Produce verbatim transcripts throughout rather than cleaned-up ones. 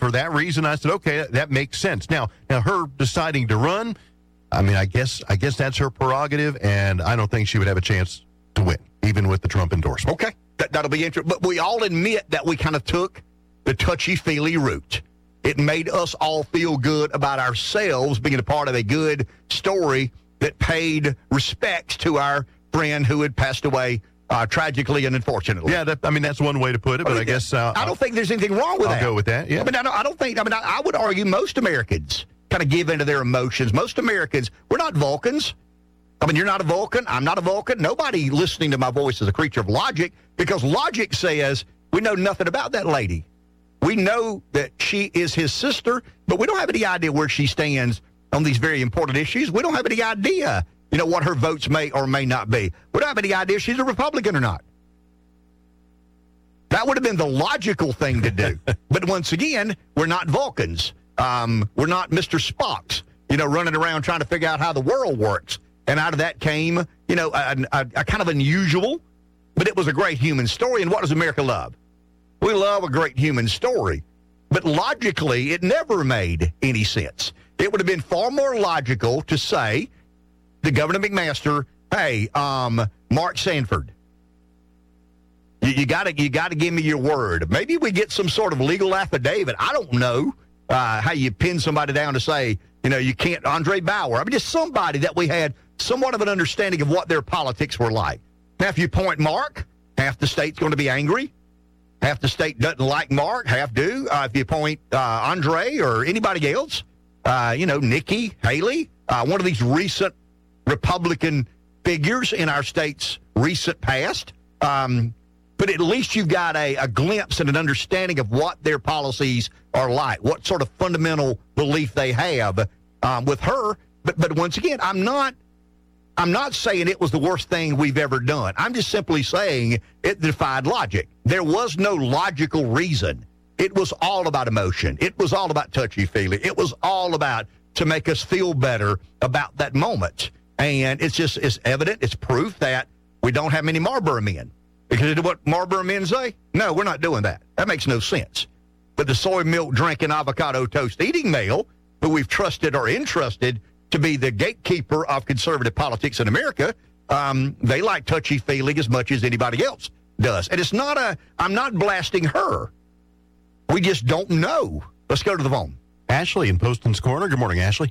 for that reason, I said, okay, that makes sense. Now, now her deciding to run, I mean, I guess I guess that's her prerogative, and I don't think she would have a chance to win, even with the Trump endorsement. Okay, that, that'll be interesting. But we all admit that we kind of took the touchy-feely route. It made us all feel good about ourselves being a part of a good story that paid respects to our friend who had passed away uh, tragically and unfortunately. Yeah, that, I mean, that's one way to put it, but I, mean, I guess... Uh, I don't think there's anything wrong with I'll that. I'll go with that, yeah. I mean, I don't, I don't think... I mean, I, I would argue most Americans kind of give into their emotions. Most Americans, we're not Vulcans. I mean, you're not a Vulcan. I'm not a Vulcan. Nobody listening to my voice is a creature of logic, because logic says we know nothing about that lady. We know that she is his sister, but we don't have any idea where she stands on these very important issues. We don't have any idea, you know, what her votes may or may not be. We don't have any idea if she's a Republican or not. That would have been the logical thing to do. But once again, we're not Vulcans. Um, we're not Mister Spocks, you know, running around trying to figure out how the world works. And out of that came, you know, a, a, a kind of unusual, but it was a great human story. And what does America love? We love a great human story. But logically, it never made any sense. It would have been far more logical to say to Governor McMaster, hey, um, Mark Sanford, you, you gotta you gotta give me your word. Maybe we get some sort of legal affidavit. I don't know uh, how you pin somebody down to say, you know, you can't, Andre Bauer. I mean, just somebody that we had somewhat of an understanding of what their politics were like. Now, if you point Mark, half the state's going to be angry. Half the state doesn't like Mark, half do. Uh, if you point uh, Andre or anybody else, uh, you know, Nikki Haley, uh, one of these recent Republican figures in our state's recent past. Um, but at least you've got a, a glimpse and an understanding of what their policies are like, what sort of fundamental belief they have um, with her. But but once again, I'm not I'm not saying it was the worst thing we've ever done. I'm just simply saying it defied logic. There was no logical reason. It was all about emotion. It was all about touchy-feely. It was all about to make us feel better about that moment. And it's just, it's evident, it's proof that we don't have many Marlboro men. Because what Marlboro men say? No, we're not doing that. That makes no sense. But the soy milk drinking, avocado toast eating male, who we've trusted or entrusted to be the gatekeeper of conservative politics in America, um, they like touchy-feely as much as anybody else does. And it's not a, I'm not blasting her. We just don't know. Let's go to the phone. Ashley in Poston's Corner. Good morning, Ashley.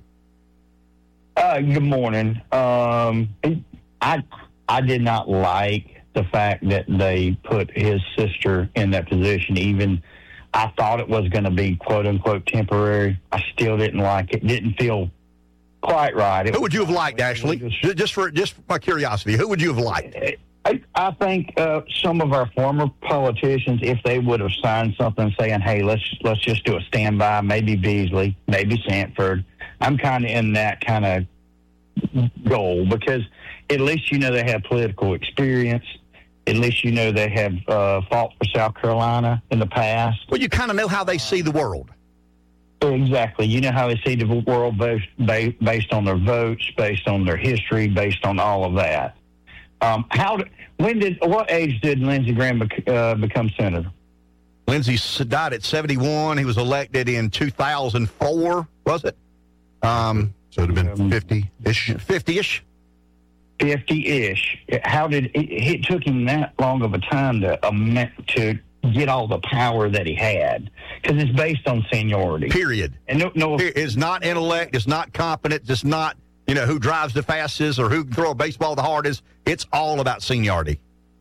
Uh, good morning. Um, I I did not like the fact that they put his sister in that position. Even I thought it was going to be quote unquote temporary. I still didn't like it. Didn't feel quite right. It who would you have liked, Ashley? Just, just for just for my curiosity, who would you have liked? I, I think uh, some of our former politicians, if they would have signed something saying, "Hey, let's let's just do a standby," maybe Beasley, maybe Sanford. I'm kind of in that kind of goal because at least you know they have political experience. At least you know they have uh, fought for South Carolina in the past. Well, you kind of know how they see the world. Exactly. You know how they see the world based, based on their votes, based on their history, based on all of that. Um, how? When did? What age did Lindsey Graham bec- uh, become senator? Lindsey died at seventy-one. He was elected in two thousand four. Was it? Um, so it would have been fifty-ish. fifty-ish. fifty-ish. How did it, it took him that long of a time to um, to get all the power that he had? Because it's based on seniority. Period. And no, no, it's not intellect. It's not competent. It's not, you know, who drives the fastest or who can throw a baseball the hardest. It's all about seniority.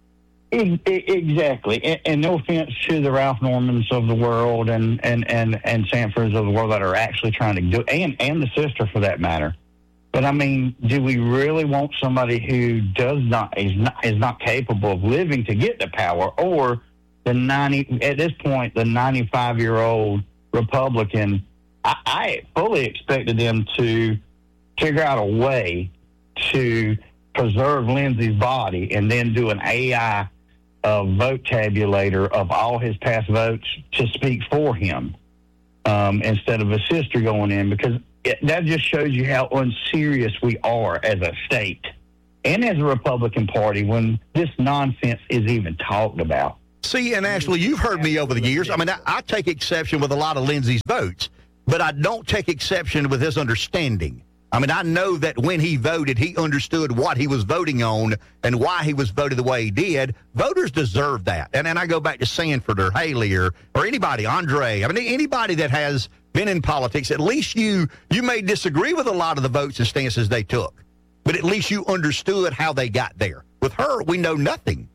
Exactly. And, and no offense to the Ralph Normans of the world and, and, and, and Sanfords of the world that are actually trying to do it, and, and the sister for that matter. But I mean, do we really want somebody who does not is not is not capable of living to get the power, or the ninety at this point the ninety-five year old Republican? I, I fully expected them to figure out a way to preserve Lindsey's body and then do an A I uh, vote tabulator of all his past votes to speak for him um, instead of a sister going in, because it, that just shows you how unserious we are as a state and as a Republican Party when this nonsense is even talked about. See, and Ashley, you've heard me over the years. I mean, I, I take exception with a lot of Lindsey's votes, but I don't take exception with his understanding. I mean, I know that when he voted, he understood what he was voting on and why he was voted the way he did. Voters deserve that. And then I go back to Sanford or Haley or, or anybody, Andre. I mean, anybody that has been in politics, at least you you may disagree with a lot of the votes and stances they took, but at least you understood how they got there. With her, we know nothing.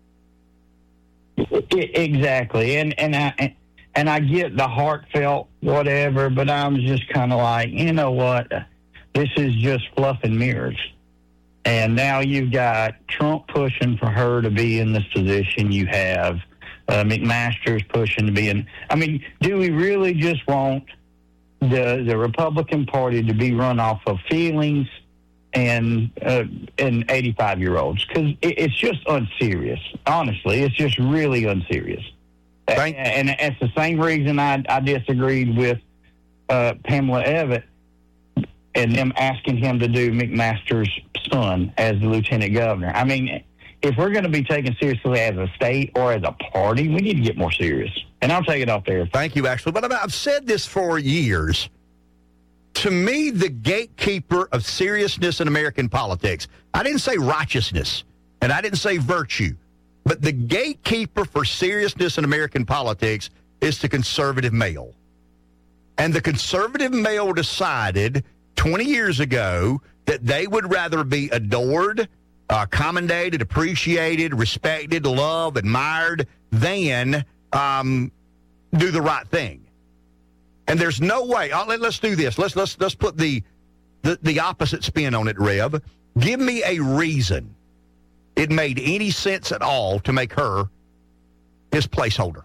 Exactly. And, and I... And I get the heartfelt whatever, but I was just kind of like, you know what? This is just fluff and mirrors. And now you've got Trump pushing for her to be in this position. You have uh, McMaster's pushing to be in. I mean, do we really just want the the Republican Party to be run off of feelings and uh, and eighty-five-year-olds? Because it, it's just unserious. Honestly, it's just really unserious. Thank- and it's the same reason I, I disagreed with uh, Pamela Evett and them asking him to do McMaster's son as the lieutenant governor. I mean, if we're going to be taken seriously as a state or as a party, we need to get more serious. And I'll take it off there. Thank you, Ashley. But I've said this for years. To me, the gatekeeper of seriousness in American politics, I didn't say righteousness, and I didn't say virtue. But the gatekeeper for seriousness in American politics is the conservative male. And the conservative male decided twenty years ago that they would rather be adored, uh, commended, appreciated, respected, loved, admired, than um, do the right thing. And there's no way. Uh, let, let's do this. Let's let's let's put the, the the opposite spin on it, Rev. Give me a reason it made any sense at all to make her his placeholder.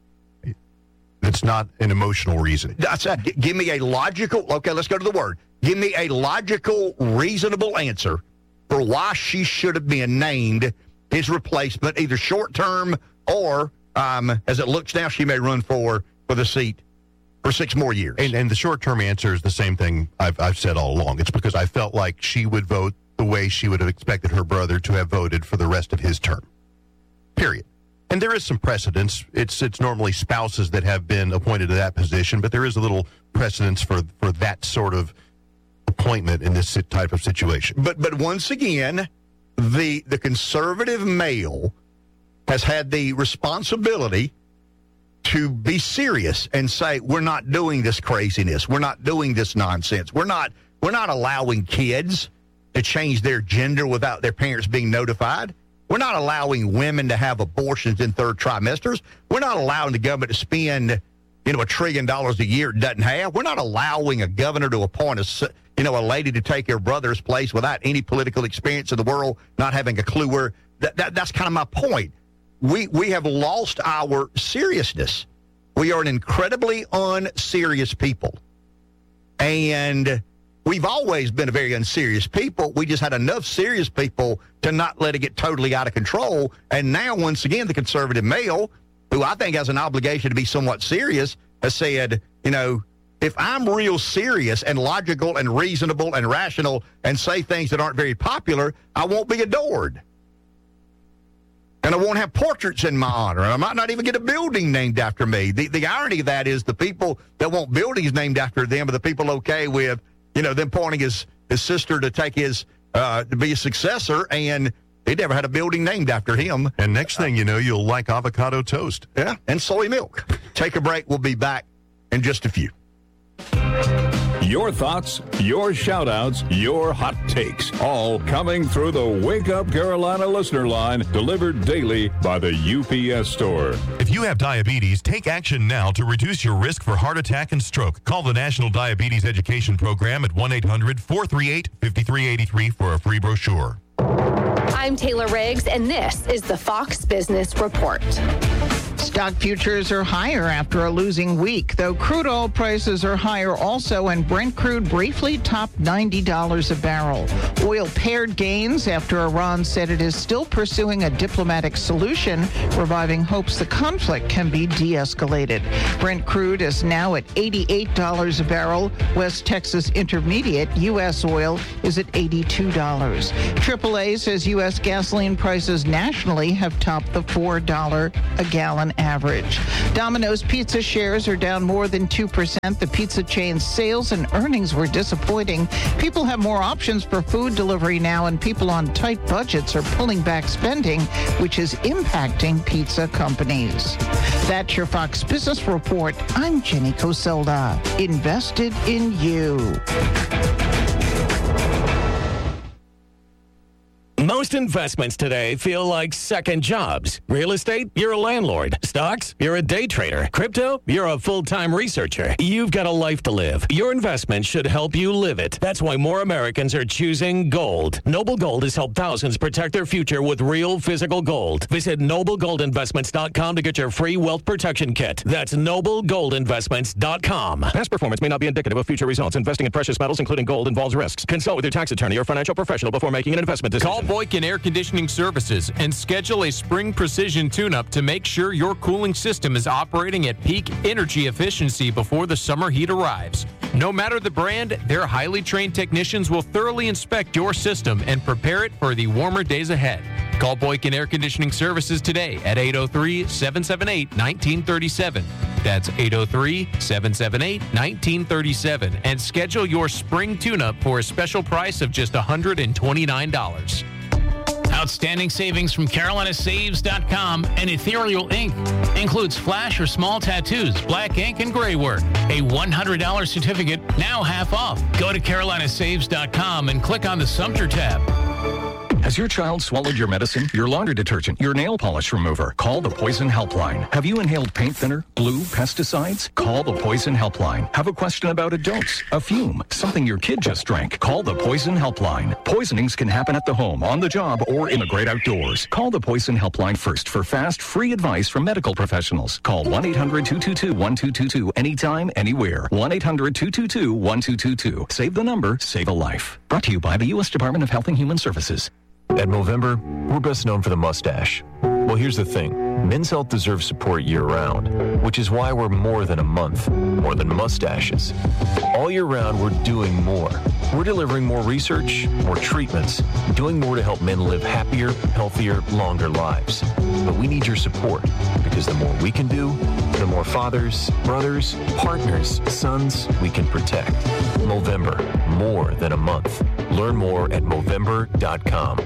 It's not an emotional reason. I said, g- give me a logical, okay, let's go to the word. Give me a logical, reasonable answer for why she should have been named his replacement, either short-term or, um, as it looks now, she may run for, for the seat for six more years. And, and the short-term answer is the same thing I've, I've said all along. It's because I felt like she would vote the way she would have expected her brother to have voted for the rest of his term. Period. And there is some precedence. It's it's normally spouses that have been appointed to that position, but there is a little precedence for, for that sort of appointment in this type of situation. But but once again, the the conservative male has had the responsibility to be serious and say, we're not doing this craziness. We're not doing this nonsense. We're not we're not allowing kids to change their gender without their parents being notified. We're not allowing women to have abortions in third trimesters. We're not allowing the government to spend, you know, a trillion dollars a year it doesn't have. We're not allowing a governor to appoint a, you know, a lady to take her brother's place without any political experience in the world, not having a clue where. That, that, that's kind of my point. We we have lost our seriousness. We are an incredibly unserious people, and we've always been a very unserious people. We just had enough serious people to not let it get totally out of control. And now, once again, the conservative male, who I think has an obligation to be somewhat serious, has said, you know, if I'm real serious and logical and reasonable and rational and say things that aren't very popular, I won't be adored. And I won't have portraits in my honor. I might not even get a building named after me. The, the irony of that is the people that want buildings named after them are the people okay with, you know, them appointing his, his sister to take his, uh, to be a successor, and he never had a building named after him. And next thing you know, you'll like avocado toast. Yeah, and soy milk. Take a break. We'll be back in just a few. Your thoughts, your shout-outs, your hot takes, all coming through the Wake Up Carolina listener line, delivered daily by the U P S store. If you have diabetes, take action now to reduce your risk for heart attack and stroke. Call the National Diabetes Education Program at one eight hundred four three eight five three eight three for a free brochure. I'm Taylor Riggs, and this is the Fox Business Report. Stock futures are higher after a losing week, though crude oil prices are higher also, and Brent crude briefly topped ninety dollars a barrel. Oil paired gains after Iran said it is still pursuing a diplomatic solution, reviving hopes the conflict can be de-escalated. Brent crude is now at eighty-eight dollars a barrel. West Texas Intermediate U S oil is at eighty-two dollars. triple A says U S gasoline prices nationally have topped the four dollars a gallon average. Domino's Pizza shares are down more than two percent. The pizza chain's sales and earnings were disappointing. People have more options for food delivery now, and people on tight budgets are pulling back spending, which is impacting pizza companies. That's your Fox Business Report. I'm Jenny Coselda. Invested in you. Most investments today feel like second jobs. Real estate, you're a landlord. Stocks, you're a day trader. Crypto, you're a full-time researcher. You've got a life to live. Your investment should help you live it. That's why more Americans are choosing gold. Noble Gold has helped thousands protect their future with real physical gold. Visit noble gold investments dot com to get your free wealth protection kit. That's noble gold investments dot com. Past performance may not be indicative of future results. Investing in precious metals, including gold, involves risks. Consult with your tax attorney or financial professional before making an investment decision. Call Boykin Air Conditioning Services and schedule a spring precision tune-up to make sure your cooling system is operating at peak energy efficiency before the summer heat arrives. No matter the brand, their highly trained technicians will thoroughly inspect your system and prepare it for the warmer days ahead. Call Boykin Air Conditioning Services today at eight oh three, seven seven eight, one nine three seven. That's eight oh three, seven seven eight, one nine three seven. And schedule your spring tune-up for a special price of just one hundred twenty-nine dollars. Outstanding savings from Carolina Saves dot com and Ethereal Ink. Includes flash or small tattoos, black ink, and gray work. A one hundred dollars certificate, now half off. Go to Carolina Saves dot com and click on the Sumter tab. Has your child swallowed your medicine, your laundry detergent, your nail polish remover? Call the Poison Helpline. Have you inhaled paint thinner, glue, pesticides? Call the Poison Helpline. Have a question about a dose, a fume, something your kid just drank? Call the Poison Helpline. Poisonings can happen at the home, on the job, or in the great outdoors. Call the Poison Helpline first for fast, free advice from medical professionals. Call one eight hundred, two two two, one two two two anytime, anywhere. one eight hundred, two two two, one two two two. Save the number, save a life. Brought to you by the U S Department of Health and Human Services. At Movember, we're best known for the mustache. Well, here's the thing. Men's health deserves support year-round, which is why we're more than a month, more than mustaches. All year round, we're doing more. We're delivering more research, more treatments, doing more to help men live happier, healthier, longer lives. But we need your support, because the more we can do, the more fathers, brothers, partners, sons we can protect. Movember, more than a month. Learn more at Movember dot com.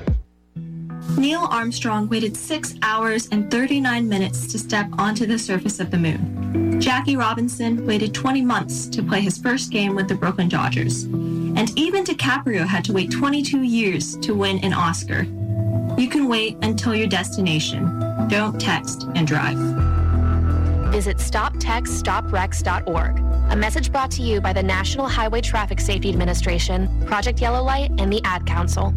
Neil Armstrong waited six hours and thirty-nine minutes to step onto the surface of the moon. Jackie Robinson waited twenty months to play his first game with the Brooklyn Dodgers. And even DiCaprio had to wait twenty-two years to win an Oscar. You can wait until your destination. Don't text and drive. Visit stop text stop wrecks dot org. A message brought to you by the National Highway Traffic Safety Administration, Project Yellow Light, and the Ad Council.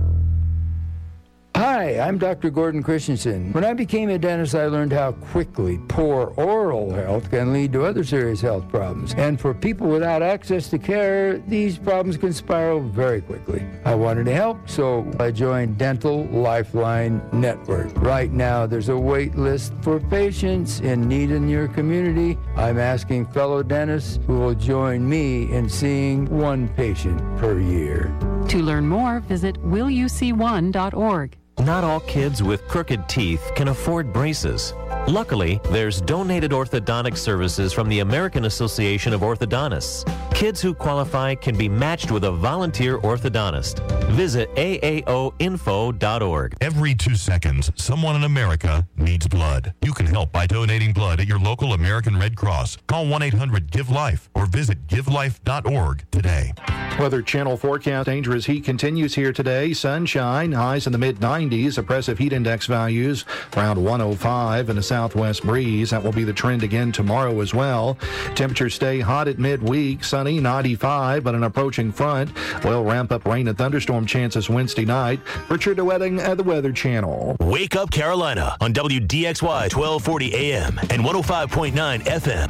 Hi, I'm Doctor Gordon Christensen. When I became a dentist, I learned how quickly poor oral health can lead to other serious health problems. And for people without access to care, these problems can spiral very quickly. I wanted to help, so I joined Dental Lifeline Network. Right now, there's a wait list for patients in need in your community. I'm asking fellow dentists who will join me in seeing one patient per year. To learn more, visit will you see one dot org. Not all kids with crooked teeth can afford braces. Luckily, there's donated orthodontic services from the American Association of Orthodontists. Kids who qualify can be matched with a volunteer orthodontist. Visit A A O info dot org. Every two seconds, someone in America needs blood. You can help by donating blood at your local American Red Cross. Call one eight hundred give life or or visit give life dot org today. Weather Channel forecast. Dangerous heat continues here today. Sunshine, highs in the mid nineties. Oppressive heat index values around one oh five and a southwest breeze. That will be the trend again tomorrow as well. Temperatures stay hot at midweek. Sunny, ninety-five, but an approaching front will ramp up rain and thunderstorm chances Wednesday night. Richard DeWetting at the Weather Channel. Wake Up Carolina on W D X Y twelve forty A M and one oh five point nine F M.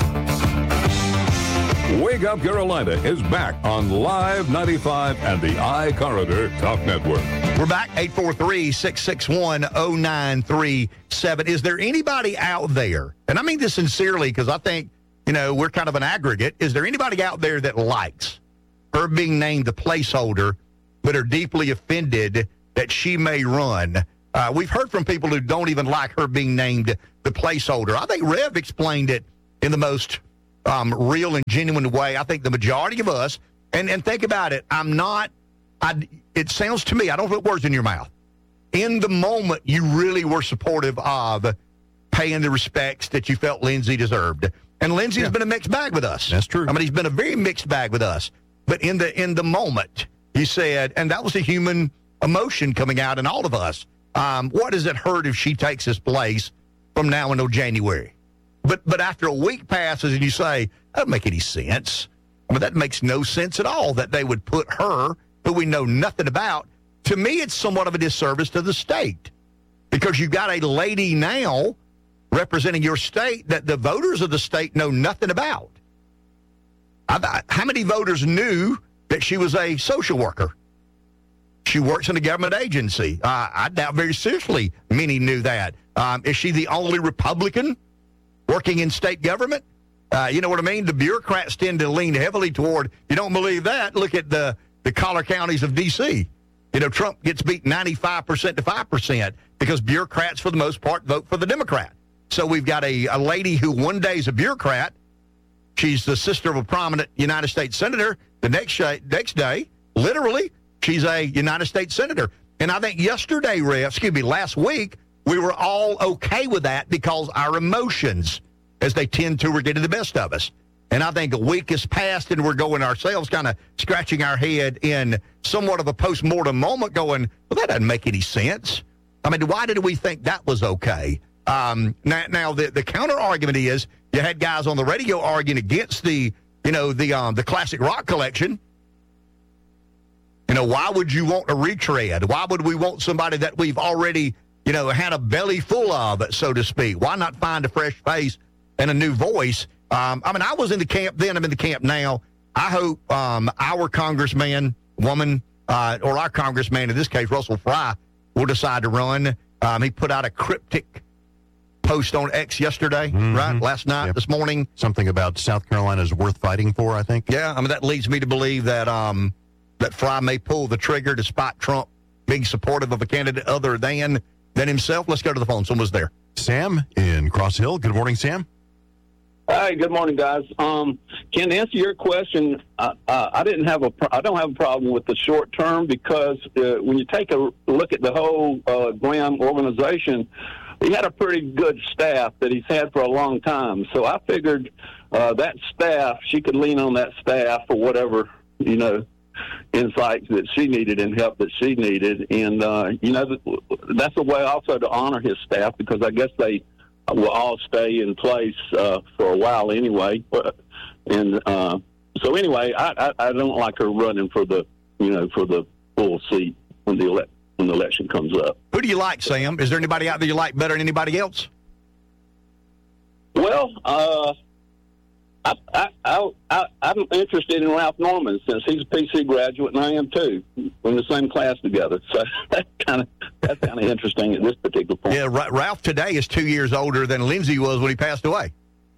Wake Up Carolina is back on Live ninety-five and the iCorridor Talk Network. We're back, eight four three, six six one, oh nine three seven. Is there anybody out there, and I mean this sincerely because I think, you know, we're kind of an aggregate. Is there anybody out there that likes her being named the placeholder but are deeply offended that she may run? Uh, we've heard from people who don't even like her being named the placeholder. I think Rev explained it in the most Um, real and genuine way. I think the majority of us, and, and think about it, I'm not, I, it sounds to me, I don't put words in your mouth. In the moment, you really were supportive of paying the respects that you felt Lindsey deserved. And Lindsey yeah. has been a mixed bag with us. That's true. I mean, he's been a very mixed bag with us. But in the in the moment, he said, and that was a human emotion coming out in all of us. Um, what does it hurt if she takes his place from now until January? But but after a week passes and you say, that doesn't make any sense. I mean, that makes no sense at all that they would put her, who we know nothing about. To me, it's somewhat of a disservice to the state because you've got a lady now representing your state that the voters of the state know nothing about. I, I, how many voters knew that she was a social worker? She works in a government agency. Uh, I doubt very seriously many knew that. Um, is she the only Republican working in state government? Uh, you know what I mean? The bureaucrats tend to lean heavily toward, you don't believe that? Look at the, the collar counties of D C. You know, Trump gets beat ninety-five percent to five percent because bureaucrats, for the most part, vote for the Democrat. So we've got a, a lady who one day is a bureaucrat. She's the sister of a prominent United States senator. The next, next day, literally, she's a United States senator. And I think yesterday, Rev, excuse me, last week, we were all okay with that because our emotions, as they tend to, were getting the best of us. And I think a week has passed and we're going ourselves kind of scratching our head in somewhat of a post-mortem moment going, well, that doesn't make any sense. I mean, why did we think that was okay? Um, now, now the, the counter-argument is you had guys on the radio arguing against the, you know, the um, the classic rock collection. You know, why would you want a retread? Why would we want somebody that we've already, you know, had a belly full of, so to speak? Why not find a fresh face and a new voice? Um, I mean, I was in the camp then. I'm in the camp now. I hope um, our congressman, woman, uh, or our congressman, in this case, Russell Fry, will decide to run. Um, he put out a cryptic post on X yesterday, mm-hmm. right? Last night, yep. This morning. Something about South Carolina is worth fighting for, I think. Yeah, I mean, that leads me to believe that um, that Fry may pull the trigger despite Trump being supportive of a candidate other than, than himself. Let's go to the phone. Someone's there. Sam in Cross Hill. Good morning, Sam. Hi, good morning, guys. Um, Ken, to answer your question, uh, uh, I didn't have a, pro- I don't have a problem with the short term because uh, when you take a look at the whole uh, Graham organization, he had a pretty good staff that he's had for a long time. So I figured uh, that staff, she could lean on that staff for whatever, you know, insights that she needed and help that she needed. And, uh, you know, that's a way also to honor his staff because I guess they will all stay in place uh, for a while anyway. And uh, so anyway, I, I, I don't like her running for the, you know, for the full seat when the ele- when the election comes up. Who do you like, Sam? Is there anybody out there you like better than anybody else? Well, uh, I, I, I, I, I'm interested in Ralph Norman since he's a P C graduate and I am too. We're in the same class together, so that's kind of that's kind of interesting at this particular point. Yeah, Ralph today is two years older than Lindsey was when he passed away.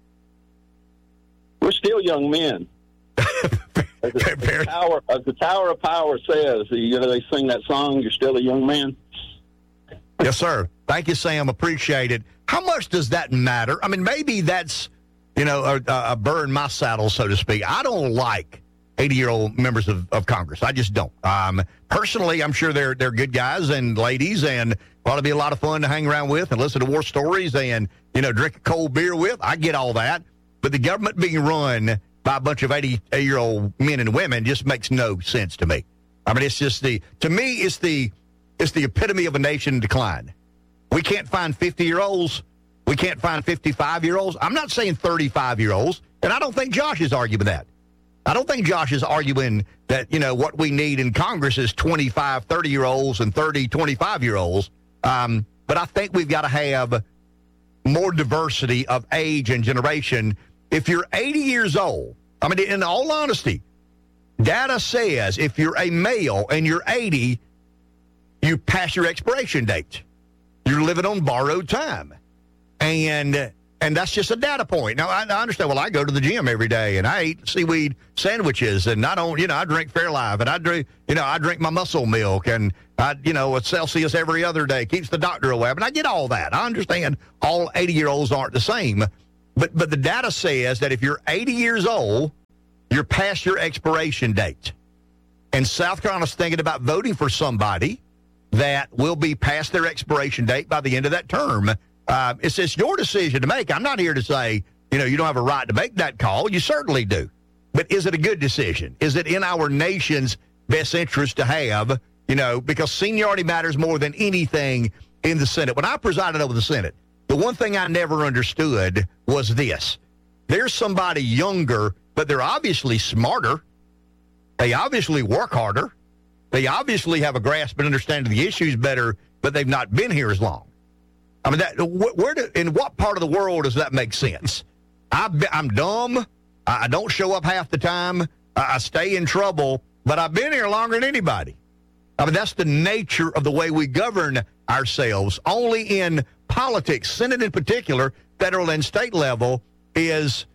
We're still young men. As the, as, the tower, as the Tower of Power says, you know, they sing that song, "You're still a young man." Yes, sir. Thank you, Sam. Appreciate it. How much does that matter? I mean, maybe that's, you know, a, a burr in my saddle, so to speak. I don't like eighty-year-old members of, of Congress. I just don't. Um, personally, I'm sure they're they're good guys and ladies, and ought to be a lot of fun to hang around with and listen to war stories and, you know, drink a cold beer with. I get all that. But the government being run by a bunch of eighty-year-old men and women just makes no sense to me. I mean, it's just the, to me, it's the, it's the epitome of a nation in decline. We can't find fifty-year-olds. We can't find fifty-five-year-olds. I'm not saying thirty-five-year-olds, and I don't think Josh is arguing that. I don't think Josh is arguing that, you know, what we need in Congress is twenty-five, thirty-year-olds and thirty, twenty-five-year-olds. Um, but I think we've got to have more diversity of age and generation. If you're eighty years old, I mean, in all honesty, data says if you're a male and you're eighty, you pass your expiration date. You're living on borrowed time. And and that's just a data point. Now, I, I understand, well, I go to the gym every day, and I eat seaweed sandwiches, and I don't, you know, I drink Fairlife, and I drink, you know, I drink my muscle milk, and, I, you know, a Celsius every other day, keeps the doctor away. But I get all that. I understand all eighty-year-olds aren't the same. But, but the data says that if you're eighty years old, you're past your expiration date. And South Carolina's thinking about voting for somebody that will be past their expiration date by the end of that term. Uh, it's, it's your decision to make. I'm not here to say, you know, you don't have a right to make that call. You certainly do. But is it a good decision? Is it in our nation's best interest to have, you know, because seniority matters more than anything in the Senate. When I presided over the Senate, the one thing I never understood was this. There's somebody younger, but they're obviously smarter. They obviously work harder. They obviously have a grasp and understanding of the issues better, but they've not been here as long. I mean, that, where do, in what part of the world does that make sense? I, I'm dumb. I don't show up half the time. I stay in trouble, but I've been here longer than anybody. I mean, that's the nature of the way we govern ourselves. Only in politics, Senate in particular, federal and state level, is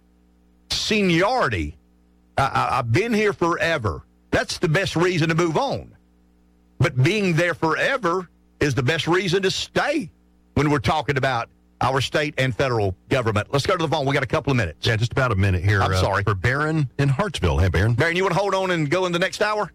seniority. I, I've been here forever. That's the best reason to move on. But being there forever is the best reason to stay when we're talking about our state and federal government. Let's go to the phone. We got a couple of minutes. Yeah, just about a minute here. I'm uh, sorry. For Barron in Hartsville. Hey, Barron. Barron, you want to hold on and go in the next hour?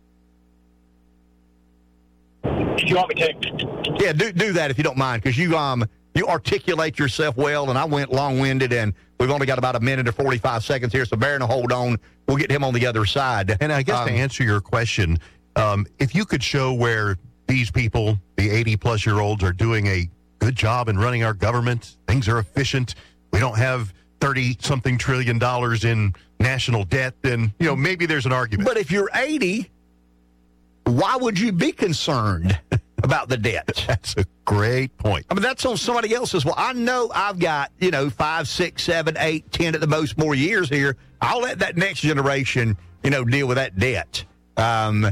If you want me to. Yeah, do do that if you don't mind, because you um you articulate yourself well, and I went long-winded, and we've only got about a minute or forty-five seconds here, so Barron will hold on. We'll get him on the other side. And I guess um, to answer your question, um, if you could show where these people, the eighty-plus-year-olds, are doing a good job in running our government, things are efficient, we don't have thirty-something trillion dollars in national debt, then, you know, maybe there's an argument. But if you're eighty, why would you be concerned about the debt? That's a great point. I mean, that's on somebody else's. Well, I know I've got, you know, five, six, seven, eight, ten at the most more years here. I'll let that next generation, you know, deal with that debt. Um,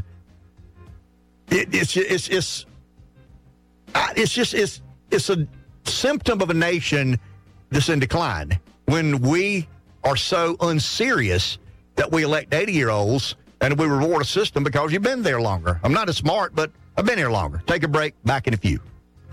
it, it's, it's, it's, it's just, it's, it's a symptom of a nation that's in decline when we are so unserious that we elect eighty-year-olds and we reward a system because you've been there longer. I'm not as smart, but I've been here longer. Take a break. Back in a few.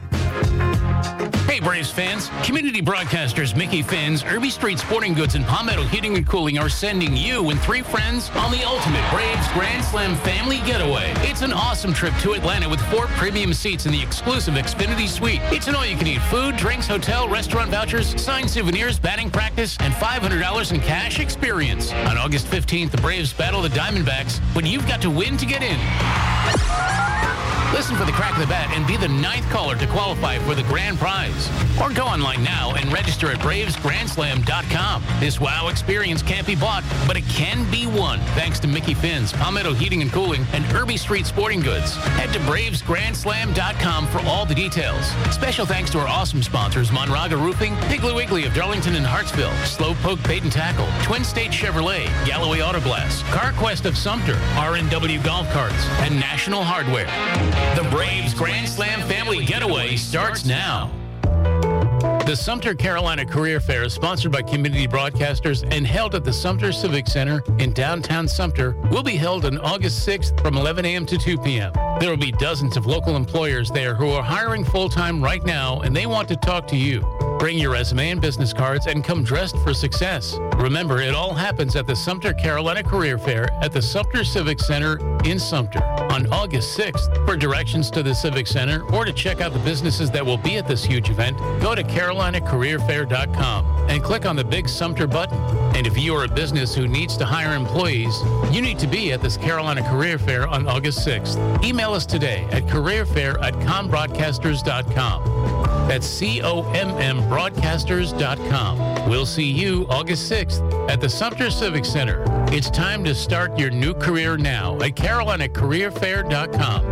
Hey, Braves fans. Community broadcasters Mickey Finn's, Irby Street Sporting Goods, and Palmetto Heating and Cooling are sending you and three friends on the ultimate Braves Grand Slam family getaway. It's an awesome trip to Atlanta with four premium seats in the exclusive Xfinity Suite. It's an all-you-can-eat food, drinks, hotel, restaurant vouchers, signed souvenirs, batting practice, and five hundred dollars in cash experience. On August fifteenth, the Braves battle the Diamondbacks, but you've got to win to get in. Listen for the crack of the bat and be the ninth caller to qualify for the grand prize. Or go online now and register at braves grand slam dot com. This wow experience can't be bought, but it can be won thanks to Mickey Finn's, Palmetto Heating and Cooling, and Irby Street Sporting Goods. Head to braves grand slam dot com for all the details. Special thanks to our awesome sponsors, Monraga Roofing, Piggly Wiggly of Darlington and Hartsville, Slowpoke Bait and Tackle, Twin State Chevrolet, Galloway Auto Glass, CarQuest of Sumter, R and W Golf Carts, and National Hardware. The Braves Grand Slam Family Getaway starts now. The Sumter Carolina Career Fair is sponsored by Community Broadcasters and held at the Sumter Civic Center in downtown Sumter. Will be held on August sixth from eleven a.m. to two p.m. There will be dozens of local employers there who are hiring full-time right now, and they want to talk to you. Bring your resume and business cards and come dressed for success. Remember, it all happens at the Sumter Carolina Career Fair at the Sumter Civic Center in Sumter on August sixth. For directions to the Civic Center or to check out the businesses that will be at this huge event, go to carolina career fair dot com and click on the big Sumter button. And if you are a business who needs to hire employees, you need to be at this Carolina Career Fair on August sixth. Email us today at careerfair at combroadcasters dot com. That's C O M M broadcasters dot com. We'll see you August sixth at the Sumter Civic Center. It's time to start your new career now at carolina career fair dot com.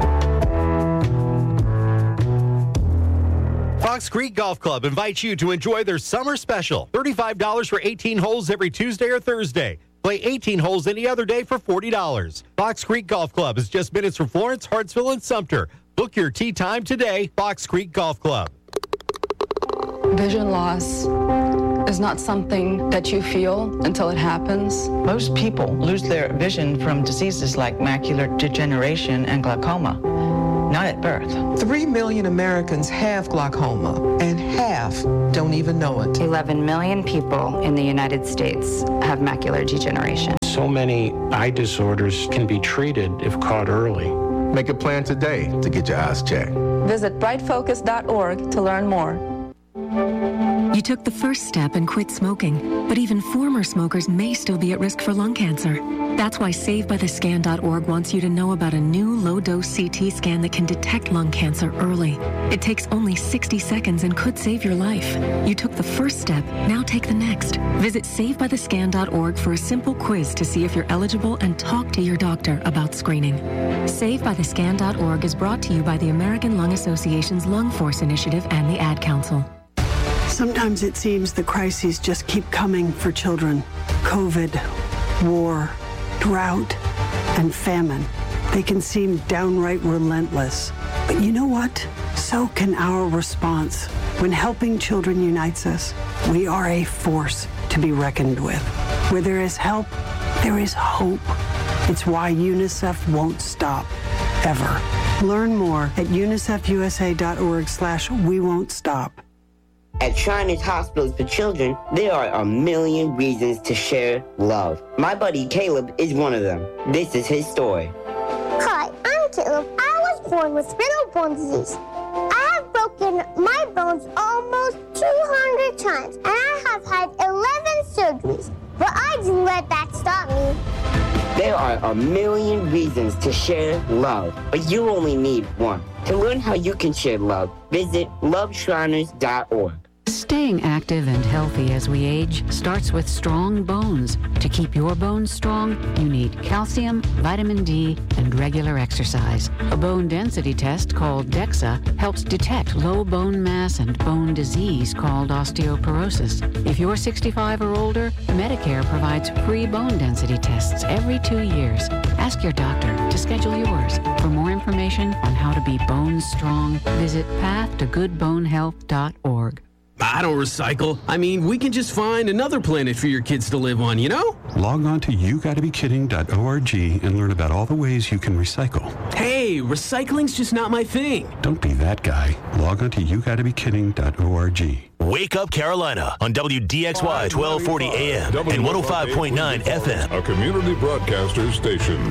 Fox Creek Golf Club invites you to enjoy their summer special. thirty-five dollars for eighteen holes every Tuesday or Thursday. Play eighteen holes any other day for forty dollars. Fox Creek Golf Club is just minutes from Florence, Hartsville, and Sumter. Book your tee time today, Fox Creek Golf Club. Vision loss is not something that you feel until it happens. Most people lose their vision from diseases like macular degeneration and glaucoma, not at birth. Three million Americans have glaucoma, and half don't even know it. eleven million people in the United States have macular degeneration. So many eye disorders can be treated if caught early. Make a plan today to get your eyes checked. Visit bright focus dot org to learn more. You took the first step and quit smoking, but even former smokers may still be at risk for lung cancer. That's why save by the scan dot org wants you to know about a new low-dose C T scan that can detect lung cancer early. It takes only sixty seconds and could save your life. You took the first step, now take the next. Visit save by the scan dot org for a simple quiz to see if you're eligible and talk to your doctor about screening. save by the scan dot org is brought to you by the American Lung Association's Lung Force Initiative and the Ad Council. Sometimes it seems the crises just keep coming for children. COVID, war, drought, and famine. They can seem downright relentless. But you know what? So can our response. When helping children unites us, we are a force to be reckoned with. Where there is help, there is hope. It's why UNICEF won't stop, ever. Learn more at unicef u s a dot org slash we won't stop. At Shriners Hospitals for Children, there are a million reasons to share love. My buddy Caleb is one of them. This is his story. Hi, I'm Caleb. I was born with spinal bone disease. I have broken my bones almost two hundred times, and I have had eleven surgeries. But I didn't let that stop me. There are a million reasons to share love, but you only need one. To learn how you can share love, visit love shriners dot org. Staying active and healthy as we age starts with strong bones. To keep your bones strong, you need calcium, vitamin D, and regular exercise. A bone density test called DEXA helps detect low bone mass and bone disease called osteoporosis. If you're sixty-five or older, Medicare provides free bone density tests every two years. Ask your doctor to schedule yours. For more information on how to be bone strong, visit path to good bone health dot org. I don't recycle. I mean, we can just find another planet for your kids to live on, you know? Log on to you gotta be kidding dot org and learn about all the ways you can recycle. Hey, recycling's just not my thing. Don't be that guy. Log on to you gotta be kidding dot org. Wake Up Carolina on W D X Y twelve forty A M and one oh five point nine F M. A community broadcaster station.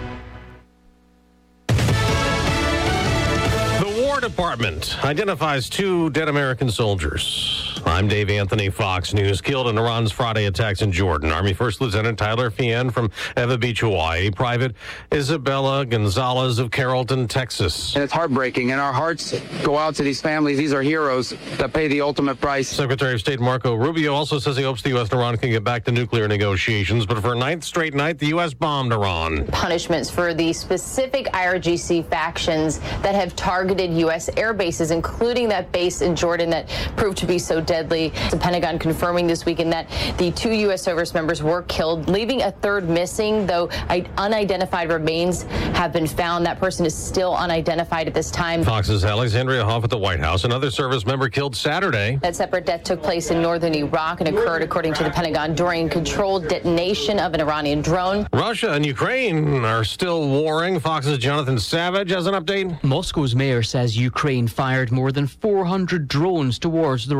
War Department identifies two dead American soldiers. I'm Dave Anthony, Fox News. Killed in Iran's Friday attacks in Jordan. Army First Lieutenant Tyler Fien from Eva Beach, Hawaii. Private Isabella Gonzalez of Carrollton, Texas. And it's heartbreaking, and our hearts go out to these families. These are heroes that pay the ultimate price. Secretary of State Marco Rubio also says he hopes the U S and Iran can get back to nuclear negotiations, but for a ninth straight night, the U S bombed Iran. Punishments for the specific I R G C factions that have targeted U S air bases, including that base in Jordan that proved to be so deadly. The Pentagon confirming this weekend that the two U S service members were killed, leaving a third missing, though unidentified remains have been found. That person is still unidentified at this time. Fox's Alexandria Hoff at the White House. Another service member killed Saturday. That separate death took place in northern Iraq and occurred, according to the Pentagon, during controlled detonation of an Iranian drone. Russia and Ukraine are still warring. Fox's Jonathan Savage has an update. Moscow's mayor says Ukraine fired more than four hundred drones towards the Russian capital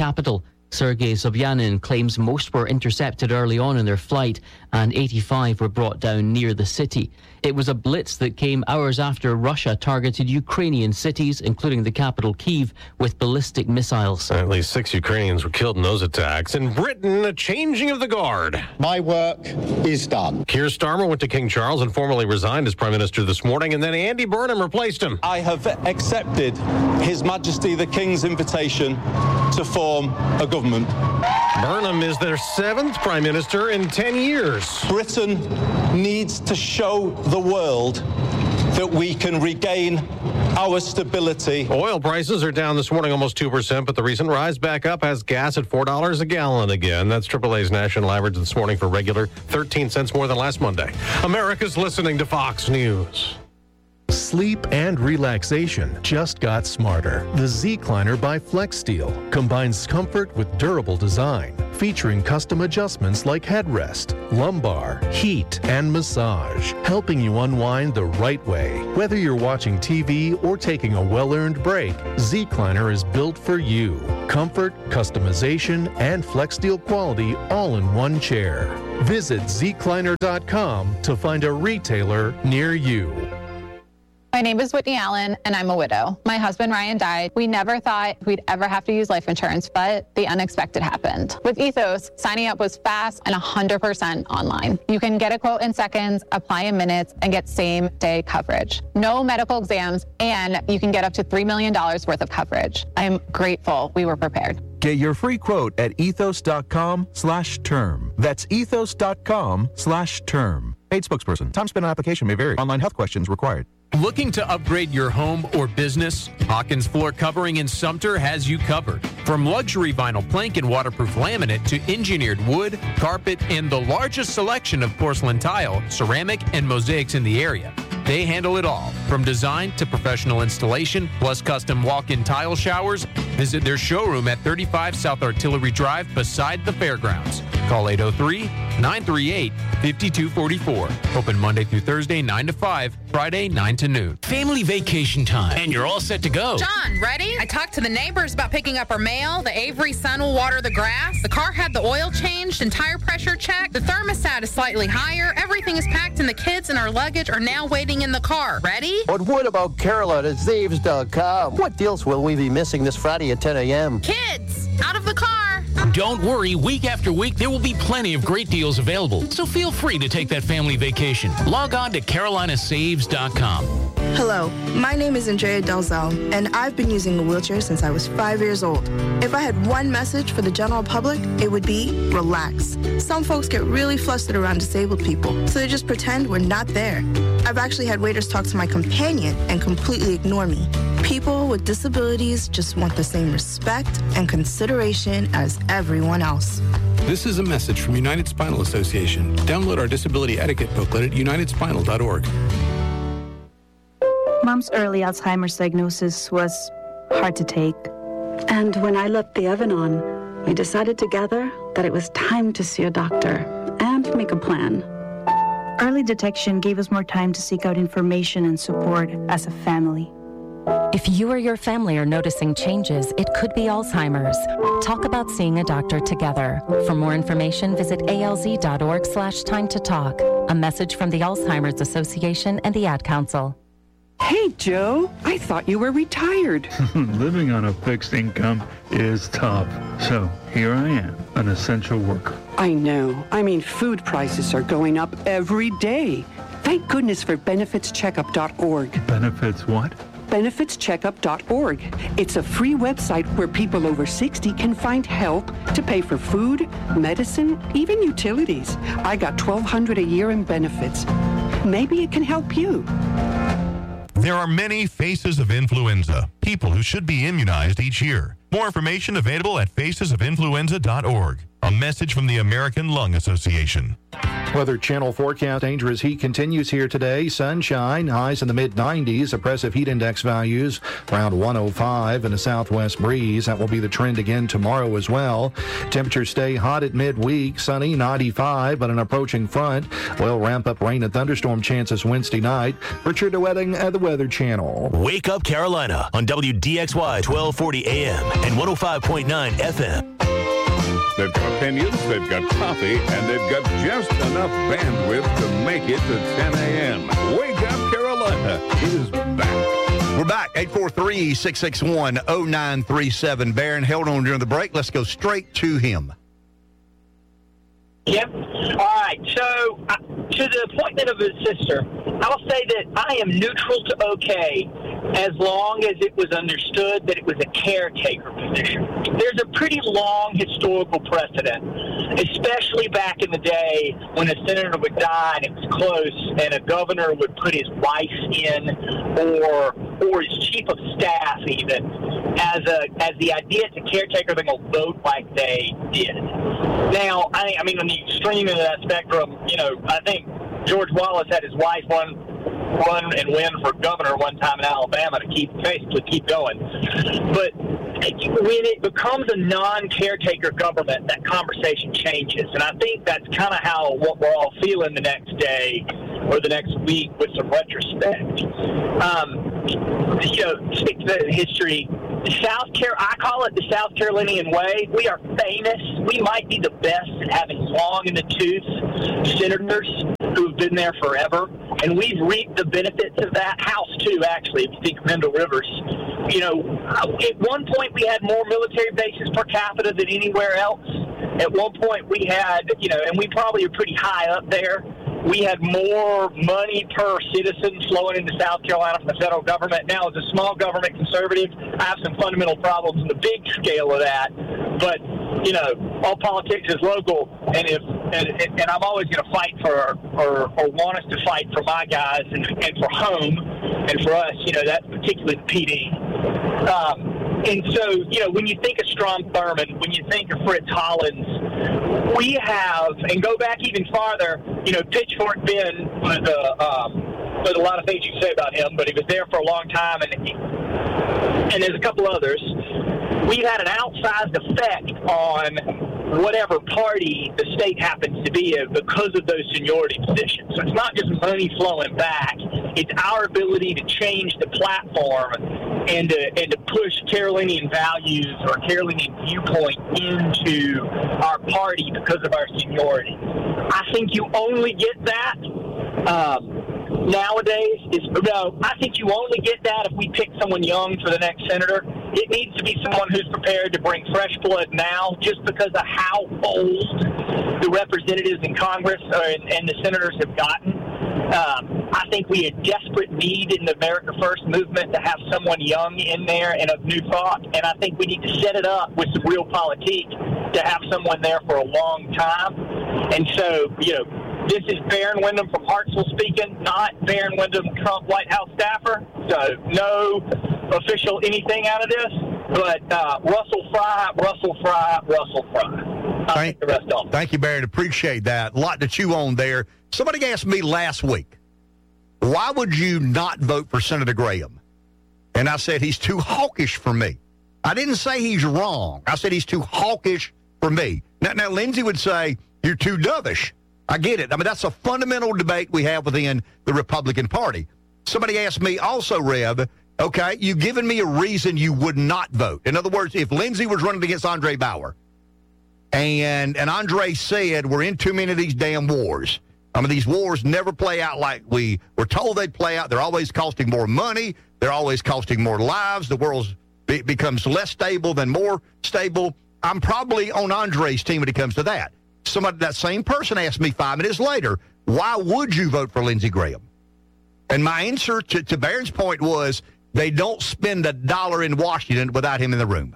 capital. Sergei Sobyanin claims most were intercepted early on in their flight and eighty-five were brought down near the city. It was a blitz that came hours after Russia targeted Ukrainian cities, including the capital Kyiv, with ballistic missiles. At least six Ukrainians were killed in those attacks. In Britain, a changing of the guard. My work is done. Keir Starmer went to King Charles and formally resigned as Prime Minister this morning, and then Andy Burnham replaced him. I have accepted His Majesty the King's invitation to form a government. Burnham is their seventh Prime Minister in ten years. Britain needs to show the world that we can regain our stability. Oil prices are down this morning almost two percent, but the recent rise back up has gas at four dollars a gallon again. That's triple A's national average this morning for regular, thirteen cents more than last Monday. America's listening to Fox News. Sleep and relaxation just got smarter. The Zecliner by FlexSteel combines comfort with durable design, featuring custom adjustments like headrest, lumbar, heat, and massage, helping you unwind the right way. Whether you're watching T V or taking a well-earned break, Zecliner is built for you. Comfort, customization, and FlexSteel quality all in one chair. Visit Zecliner dot com to find a retailer near you. My name is Whitney Allen, and I'm a widow. My husband, Ryan, died. We never thought we'd ever have to use life insurance, but the unexpected happened. With Ethos, signing up was fast and one hundred percent online. You can get a quote in seconds, apply in minutes, and get same-day coverage. No medical exams, and you can get up to three million dollars worth of coverage. I'm grateful we were prepared. Get your free quote at ethos dot com slash term. That's ethos dot com slash term. Paid spokesperson. Time spent on application may vary. Online health questions required. Looking to upgrade your home or business? Hawkins Floor Covering in Sumter has you covered. From luxury vinyl plank and waterproof laminate to engineered wood, carpet, and the largest selection of porcelain tile, ceramic, and mosaics in the area. They handle it all, from design to professional installation, plus custom walk-in tile showers. Visit their showroom at thirty-five South Artillery Drive beside the fairgrounds. Call eight oh three, nine three eight, five two four four. Open Monday through Thursday, nine to five, Friday, nine to noon. Family vacation time, and you're all set to go. John, ready? I talked to the neighbors about picking up our mail. The Avery son will water the grass. The car had the oil changed and tire pressure checked. The thermostat is slightly higher. Everything is packed, and the kids and our luggage are now waiting in the car. Ready? But what about Carolina at Zaves dot com? What deals will we be missing this Friday at ten a.m.? Kids, out of the car. Don't worry, week after week, there will be plenty of great deals available, so feel free to take that family vacation. Log on to carolina saves dot com. Hello, my name is Andrea Dalzell, and I've been using a wheelchair since I was five years old. If I had one message for the general public, it would be relax. Some folks get really flustered around disabled people, so they just pretend we're not there. I've actually had waiters talk to my companion and completely ignore me. People with disabilities just want the same respect and consideration as everyone else. This is a message from United Spinal Association. Download our disability etiquette booklet at united spinal dot org. Mom's early Alzheimer's diagnosis was hard to take. And when I left the Evan-On, we decided together that it was time to see a doctor and make a plan. Early detection gave us more time to seek out information and support as a family. If you or your family are noticing changes, it could be Alzheimer's. Talk about seeing a doctor together. For more information, visit A L Z dot org slash time to talk. A message from the Alzheimer's Association and the Ad Council. Hey, Joe, I thought you were retired. Living on a fixed income is tough. So here I am, an essential worker. I know. I mean, food prices are going up every day. Thank goodness for benefits checkup dot org. Benefits what? benefits checkup dot org. It's a free website where people over sixty can find help to pay for food, medicine, even utilities. I got twelve hundred dollars a year in benefits. Maybe it can help you. There are many faces of influenza, people who should be immunized each year. More information available at faces of influenza dot org. A message from the American Lung Association. Weather Channel forecast. Dangerous heat continues here today. Sunshine, highs in the mid nineties. Oppressive heat index values around one oh five, and a southwest breeze. That will be the trend again tomorrow as well. Temperatures stay hot at midweek. Sunny, ninety-five, but an approaching front will ramp up rain and thunderstorm chances Wednesday night. Richard DeWetting at the Weather Channel. Wake Up Carolina on W D X Y twelve forty A M and one oh five point nine F M. They've got opinions, they've got coffee, and they've got just enough bandwidth to make it to ten a.m. Wake Up Carolina is back. We're back. eight four three, six six one, oh nine three seven. Barron held on during the break. Let's go straight to him. Yep. All right. So, uh, to the appointment of his sister, I'll say that I am neutral to okay as long as it was understood that it was a caretaker position. There's a pretty long historical precedent, especially back in the day when a senator would die and it was close, and a governor would put his wife in, or or his chief of staff even, as a as the idea it's a caretaker, they're going to vote like they did. Now, I, I mean, on the extreme end of that spectrum, you know, I think George Wallace had his wife run, run and win for governor one time in Alabama to keep basically keep going. But when it becomes a non-caretaker government, that conversation changes, and I think that's kind of how what we're all feeling the next day or the next week with some retrospect. Um, you know, speak to the history. South Car- I call it the South Carolinian way. We are famous. We might be the best at having long in the tooth senators who've been there forever, and we've reaped the benefits of that. House too, actually, if you think of Mendel Rivers. You know, at one point we had more military bases per capita than anywhere else. At one point we had, you know, and we probably are pretty high up there. We had more money per citizen flowing into South Carolina from the federal government. Now, as a small government conservative, I have some fundamental problems in the big scale of that. But, you know, all politics is local, and if and, and I'm always going to fight for, or, or want us to fight for my guys and, and for home, and for us, you know, that's particularly the P D. Um, and so, you know, when you think of Strom Thurmond, when you think of Fritz Hollins, we have, and go back even farther, you know, Pitchfork Ben was a, um, there's a lot of things you can say about him, but he was there for a long time, and he, and there's a couple others. We've had an outsized effect on whatever party the state happens to be in because of those seniority positions. So it's not just money flowing back. It's our ability to change the platform and to, and to push Carolinian values or Carolinian viewpoint into our party because of our seniority. I think you only get that um, nowadays. Is no, I think you only get that if we pick someone young for the next senator. It needs to be someone who's prepared to bring fresh blood now, just because of how old the representatives in Congress uh, and, and the senators have gotten. Um, I think we had desperate need in the America First movement to have someone young in there and of new thought, and I think we need to set it up with some real politique to have someone there for a long time. And so, you know, this is Barron Windham from Hartsville speaking, not Barron Windham, Trump White House staffer. So no official anything out of this, but uh, Russell Fry, Russell Fry, Russell Fry. I'll Thank, take the rest off. Thank you, Barron. Appreciate that. A lot to chew on there. Somebody asked me last week, why would you not vote for Senator Graham? And I said, he's too hawkish for me. I didn't say he's wrong. I said he's too hawkish for me. Now, now Lindsey would say, you're too dovish. I get it. I mean, that's a fundamental debate we have within the Republican Party. Somebody asked me also, Rev, okay, you've given me a reason you would not vote. In other words, if Lindsey was running against Andre Bauer, and and Andre said, we're in too many of these damn wars. I mean, these wars never play out like we were told they'd play out. They're always costing more money. They're always costing more lives. The world be, becomes less stable than more stable. I'm probably on Andre's team when it comes to that. Somebody, that same person asked me five minutes later, why would you vote for Lindsey Graham? And my answer to, to Barron's point was, they don't spend a dollar in Washington without him in the room.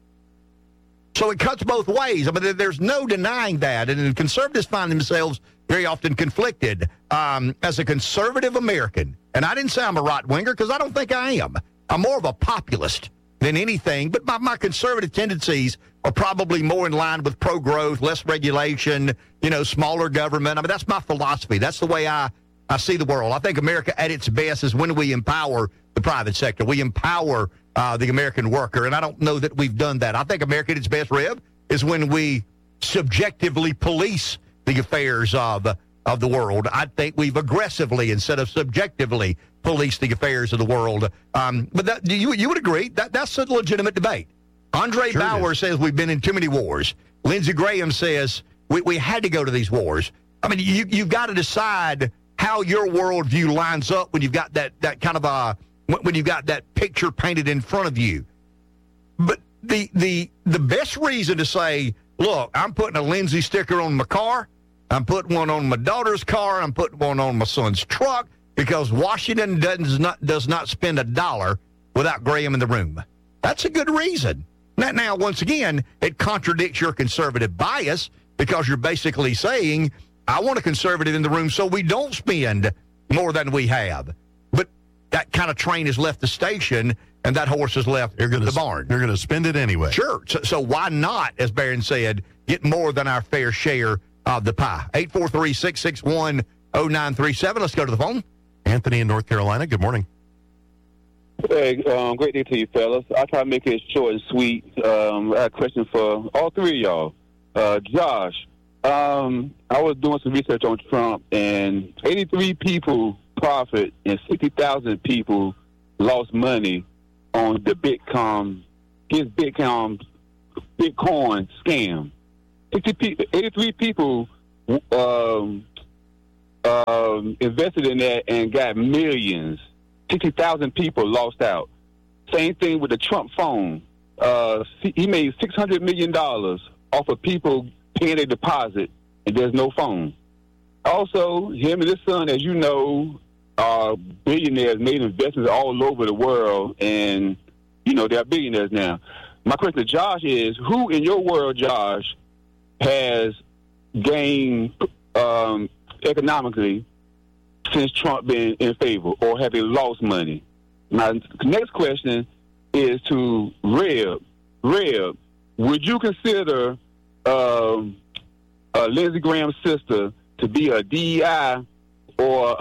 So it cuts both ways. I mean, there's no denying that. And conservatives find themselves very often conflicted. Um, as a conservative American, and I didn't say I'm a right-winger because I don't think I am. I'm more of a populist than anything. But my, my conservative tendencies are probably more in line with pro-growth, less regulation, you know, smaller government. I mean, that's my philosophy. That's the way I, I see the world. I think America at its best is when we empower the private sector. We empower uh, the American worker, and I don't know that we've done that. I think America at its best, Rev, is when we subjectively police the affairs of, of the world. I think we've aggressively instead of subjectively policed the affairs of the world. Um, but that, you, you would agree that that's a legitimate debate. Andre sure Bauer says we've been in too many wars. Lindsey Graham says we, we had to go to these wars. I mean, you, you've got to decide how your worldview lines up when you've got that, that kind of a, when you've got that picture painted in front of you. But the the the best reason to say, look, I'm putting a Lindsey sticker on my car, I'm putting one on my daughter's car, I'm putting one on my son's truck, because Washington does not does not spend a dollar without Graham in the room. That's a good reason. Now, now, once again, it contradicts your conservative bias because you're basically saying, I want a conservative in the room so we don't spend more than we have. But that kind of train has left the station, and that horse has left you're gonna, the barn. You're going to spend it anyway. Sure. So, so why not, as Barron said, get more than our fair share of the pie? eight four three, six six one, oh nine three seven. Let's go to the phone. Anthony in North Carolina, good morning. Hey, um, great day to you, fellas. I'll try to make it short and sweet. Um, I have a question for all three of y'all. Uh, Josh, um, I was doing some research on Trump, and eighty-three people profit and sixty thousand people lost money on the Bitcoin, his Bitcoin, Bitcoin scam. eighty-three people um, um, invested in that and got millions. sixty thousand people lost out. Same thing with the Trump phone. Uh, he made six hundred million dollars off of people paying a deposit, and there's no phone. Also, him and his son, as you know, are billionaires, made investments all over the world, and, you know, they're billionaires now. My question to Josh is, who in your world, Josh, has gained um, economically since Trump been in favor, or have they lost money? My next question is to Reb. Reb, would you consider um, uh, Lindsey Graham's sister to be a D E I or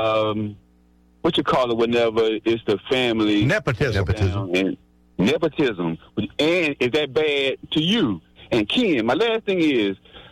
um, what you call it whenever it's the family? Nepotism. Nepotism. And nepotism. And is that bad to you? And Ken, my last thing is,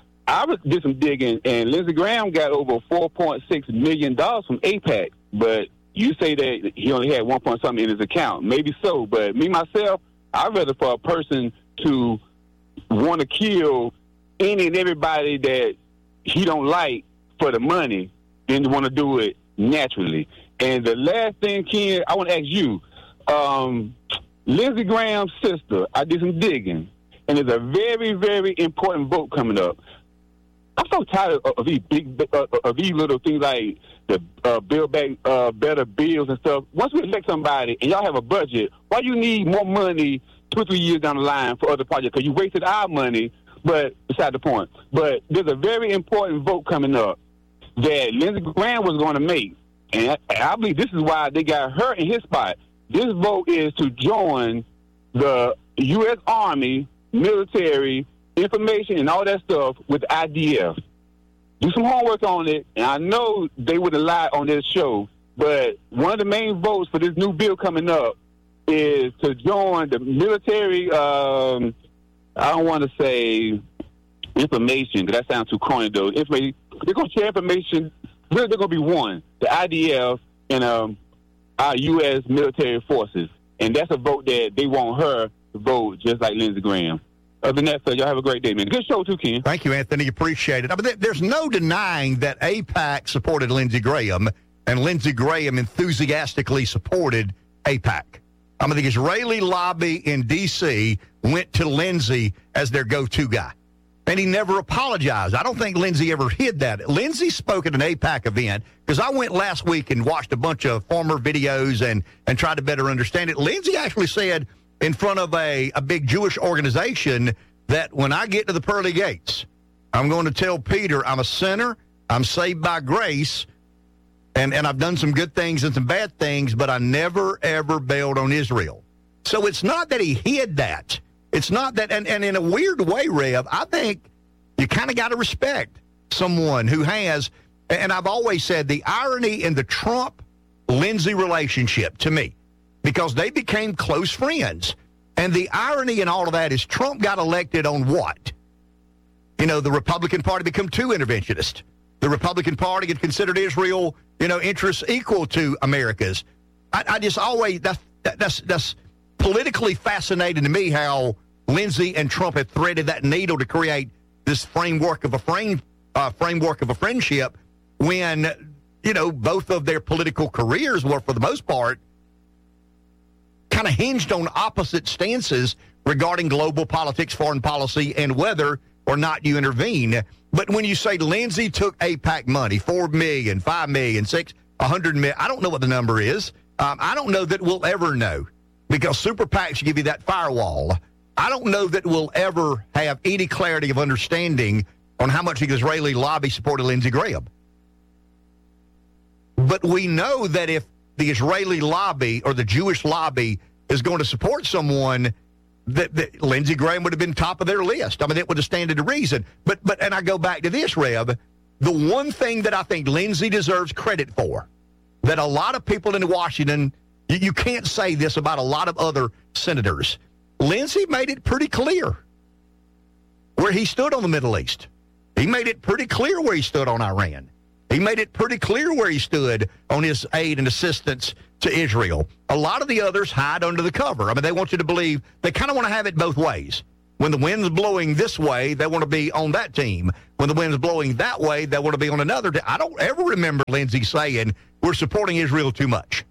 I did some digging, and Lindsey Graham got over four point six million dollars from AIPAC, but you say that he only had one point something in his account. Maybe so, but me, myself, I'd rather for a person to want to kill any and everybody that he don't like for the money than to want to do it naturally. And the last thing, Ken, I want to ask you, um, Lindsey Graham's sister, I did some digging, and there's a very, very important vote coming up. I'm so tired of, of these big, uh, of these little things like the uh, build back uh, better bills and stuff. Once we elect somebody and y'all have a budget, why you need more money two or three years down the line for other projects? Because you wasted our money, but beside the point. But there's a very important vote coming up that Lindsey Graham was going to make, and I, I believe this is why they got her in his spot. This vote is to join the U S Army, military, information and all that stuff with I D F. Do some homework on it, and I know they would have lied on this show, but one of the main votes for this new bill coming up is to join the military, um, I don't want to say information, because that sounds too corny, though. Information, they're going to share information. Really, they're going to be one, the I D F and um, our U S military forces. And that's a vote that they want her to vote just like Lindsey Graham. Other than that, sir, y'all have a great day, man. Good show, too, Ken. Thank you, Anthony. Appreciate it. I mean, there's no denying that AIPAC supported Lindsey Graham, and Lindsey Graham enthusiastically supported AIPAC. I mean, the Israeli lobby in D C went to Lindsey as their go-to guy, and he never apologized. I don't think Lindsey ever hid that. Lindsey spoke at an AIPAC event, because I went last week and watched a bunch of former videos and, and tried to better understand it. Lindsey actually said in front of a, a big Jewish organization that when I get to the pearly gates, I'm going to tell Peter I'm a sinner, I'm saved by grace, and, and I've done some good things and some bad things, but I never, ever bailed on Israel. So it's not that he hid that. It's not that, and, and in a weird way, Rev, I think you kind of got to respect someone who has, and I've always said the irony in the Trump-Lindsey relationship to me, because they became close friends. And the irony in all of that is Trump got elected on what? You know, the Republican Party became too interventionist. The Republican Party had considered Israel, you know, interests equal to America's. I, I just always, that's, that's, that's politically fascinating to me how Lindsey and Trump have threaded that needle to create this framework of a frame, uh, framework of a friendship when, you know, both of their political careers were, for the most part, kind of hinged on opposite stances regarding global politics, foreign policy, and whether or not you intervene. But when you say Lindsey took AIPAC money, four million dollars, five million dollars, six, one hundred million dollars, I don't know what the number is. Um, I don't know that we'll ever know because super PACs give you that firewall. I don't know that we'll ever have any clarity of understanding on how much the Israeli lobby supported Lindsey Graham. But we know that if the Israeli lobby or the Jewish lobby is going to support someone, that, that Lindsey Graham would have been top of their list. I mean, it would have standed to reason. But, but, and I go back to this, Rev, the one thing that I think Lindsey deserves credit for, that a lot of people in Washington, you, you can't say this about a lot of other senators. Lindsey made it pretty clear where he stood on the Middle East. He made it pretty clear where he stood on Iran. He made it pretty clear where he stood on his aid and assistance to Israel. A lot of the others hide under the cover. I mean, they want you to believe, they kind of want to have it both ways. When the wind's blowing this way, they want to be on that team. When the wind's blowing that way, they want to be on another team. I don't ever remember Lindsey saying, we're supporting Israel too much.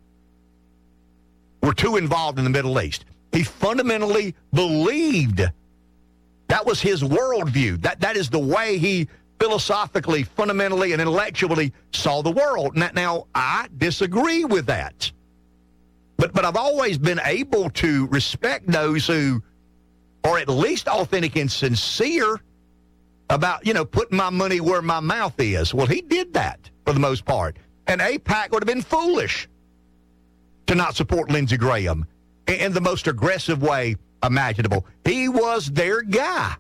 We're too involved in the Middle East. He fundamentally believed that was his worldview. That That is the way he philosophically, fundamentally, and intellectually saw the world. Now, now, I disagree with that. But but I've always been able to respect those who are at least authentic and sincere about, you know, putting my money where my mouth is. Well, he did that for the most part. And AIPAC would have been foolish to not support Lindsey Graham in the most aggressive way imaginable. He was their guy.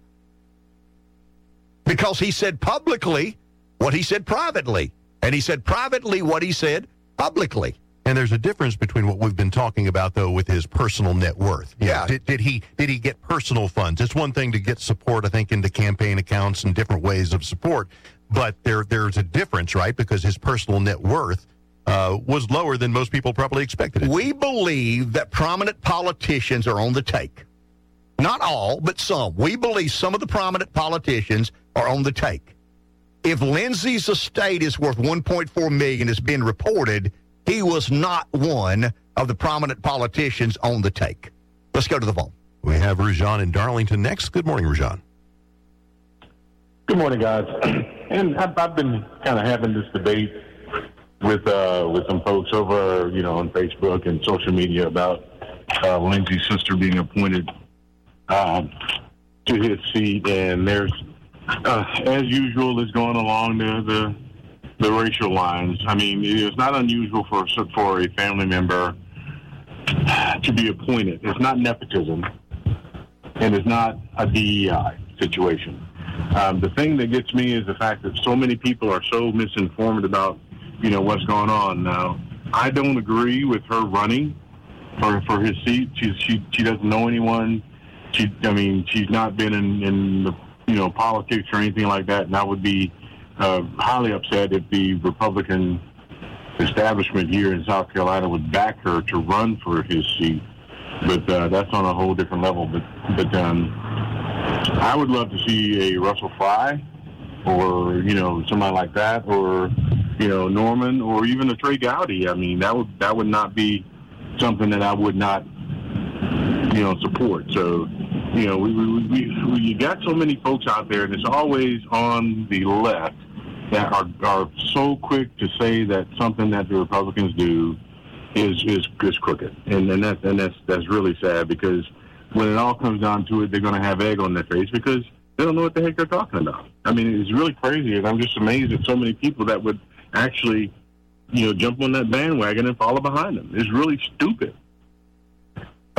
Because he said publicly what he said privately. And he said privately what he said publicly. And there's a difference between what we've been talking about, though, with his personal net worth. You yeah. know, did, did he did he get personal funds? It's one thing to get support, I think, into campaign accounts and different ways of support. But there there's a difference, right? Because his personal net worth uh, was lower than most people probably expected it. We believe that prominent politicians are on the take. Not all, but some. We believe some of the prominent politicians are on the take. If Lindsey's estate is worth one point four million dollars, as been reported, he was not one of the prominent politicians on the take. Let's go to the phone. We have Rujan in Darlington next. Good morning, Rujan. Good morning, guys. And I've, I've been kind of having this debate with uh, with some folks over, you know, on Facebook and social media about uh, Lindsey's sister being appointed um, to his seat, and there's, uh, as usual, is going along the, the the racial lines. I mean, it's not unusual for for a family member to be appointed. It's not nepotism, and it's not a D E I situation. Um, the thing that gets me is the fact that so many people are so misinformed about, you know, what's going on now. I don't agree with her running for for his seat. She she she doesn't know anyone. She I mean she's not been in in the, you know, politics or anything like that. And I would be uh, highly upset if the Republican establishment here in South Carolina would back her to run for his seat. But uh, that's on a whole different level. But but um, I would love to see a Russell Fry, or you know, somebody like that, or you know, Norman, or even a Trey Gowdy. I mean, that would that would not be something that I would not, you know, support. So, you know, we we, we, we you got so many folks out there, and it's always on the left that are are so quick to say that something that the Republicans do is is, is crooked, and and that and that's that's really sad, because when it all comes down to it, they're going to have egg on their face because they don't know what the heck they're talking about. I mean, it's really crazy, and I'm just amazed at so many people that would actually, you know, jump on that bandwagon and follow behind them. It's really stupid. All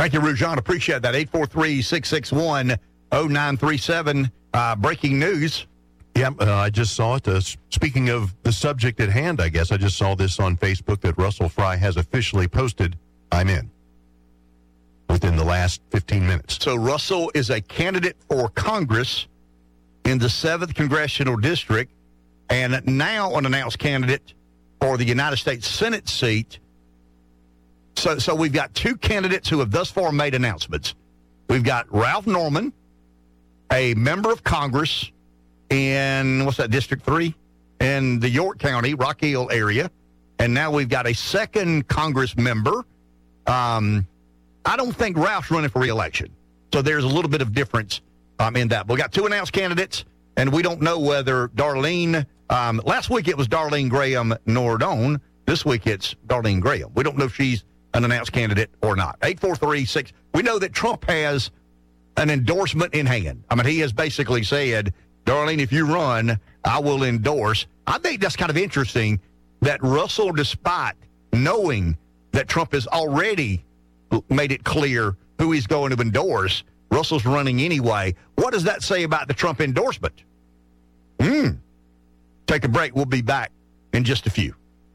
Thank you, Rujan. Appreciate that. eight four three, six six one, oh nine three seven. Uh, breaking news. Yeah, uh, I just saw it. Uh, speaking of the subject at hand, I guess I just saw this on Facebook that Russell Fry has officially posted, I'm in, within the last fifteen minutes. So Russell is a candidate for Congress in the seventh Congressional District and now an announced candidate for the United States Senate seat. So, so we've got two candidates who have thus far made announcements. We've got Ralph Norman, a member of Congress in, what's that, District three? In the York County, Rock Hill area. And now we've got a second Congress member. Um, I don't think Ralph's running for re-election. So there's a little bit of difference um, in that. But we got two announced candidates, and we don't know whether Darlene, um, last week it was Darlene Graham Nordone. This week it's Darlene Graham. We don't know if she's an announced candidate or not. eight four three six. We know that Trump has an endorsement in hand. I mean, he has basically said, Darlene, if you run, I will endorse. I think that's kind of interesting that Russell, despite knowing that Trump has already made it clear who he's going to endorse, Russell's running anyway. What does that say about the Trump endorsement? Hmm. Take a break. We'll be back in just a few.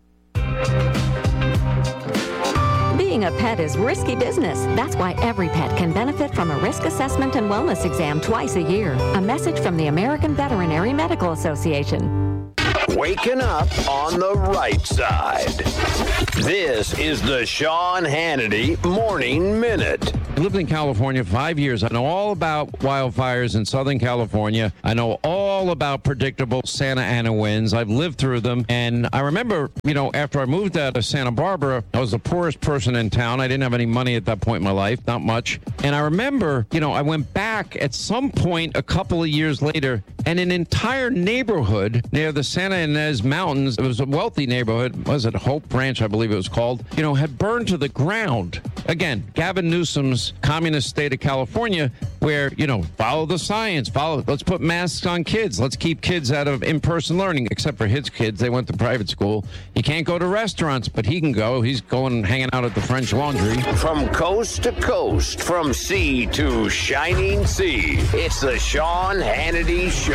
Being a pet is risky business. That's why every pet can benefit from a risk assessment and wellness exam twice a year. A message from the American Veterinary Medical Association. Waking up on the right side. This is the Sean Hannity Morning Minute. I lived in California five years. I know all about wildfires in Southern California. I know all about predictable Santa Ana winds. I've lived through them. And I remember, you know, after I moved out of Santa Barbara, I was the poorest person in town. I didn't have any money at that point in my life, not much. And I remember, you know, I went back at some point a couple of years later, and an entire neighborhood near the Santa Ynez Mountains, it was a wealthy neighborhood, was it Hope Ranch, I believe it was called, you know, had burned to the ground. Again, Gavin Newsom's communist state of California, where, you know, follow the science, follow, let's put masks on kids, let's keep kids out of in-person learning, except for his kids, they went to private school. He can't go to restaurants, but he can go. He's going hanging out at the French Laundry. From coast to coast, from sea to shining sea, it's the Sean Hannity Show.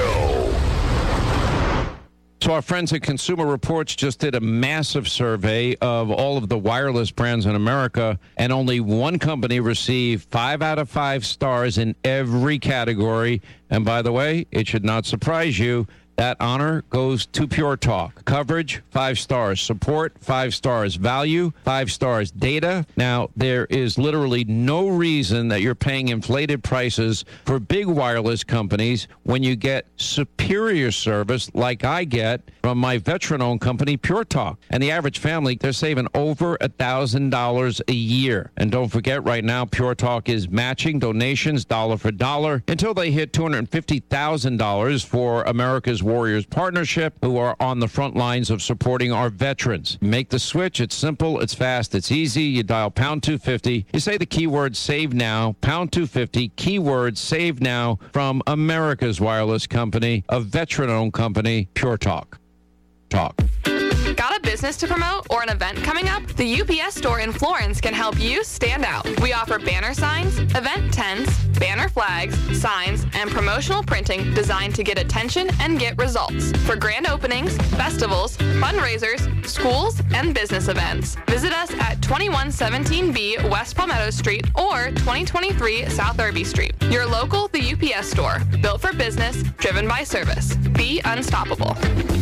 So our friends at Consumer Reports just did a massive survey of all of the wireless brands in America, and only one company received five out of five stars in every category. And by the way, it should not surprise you, that honor goes to Pure Talk. Coverage, five stars. Support, five stars. Value, five stars. Data, now there is literally no reason that you're paying inflated prices for big wireless companies when you get superior service like I get from my veteran-owned company, Pure Talk. And the average family, they're saving over one thousand dollars a year. And don't forget, right now, Pure Talk is matching donations dollar for dollar until they hit two hundred fifty thousand dollars for America's Warriors Partnership, who are on the front lines of supporting our veterans. Make the switch. It's simple, it's fast, it's easy. You dial pound two fifty. You say the keyword save now, pound two fifty, keyword save now, from America's wireless company, a veteran-owned company, Pure Talk. Talk. Got a business to promote or an event coming up? The U P S store in Florence can help you stand out. We offer banner signs, event tents, banner flags, signs, and promotional printing designed to get attention and get results for grand openings, festivals, fundraisers, schools, and business events. Visit us at twenty-one seventeen B West Palmetto Street or twenty twenty-three South Irby Street. Your local The U P S store, built for business, driven by service. Be unstoppable.